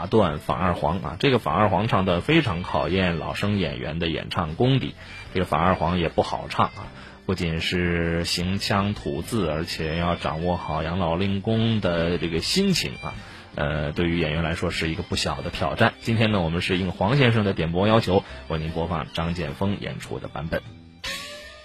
打断反二黄啊。这个反二黄唱的非常考验老生演员的演唱功底，这个反二黄也不好唱啊，不仅是行腔吐字，而且要掌握好杨老令公的这个心情啊。对于演员来说是一个不小的挑战。今天呢，我们是应黄先生的点播要求，为您播放张建峰演出的版本。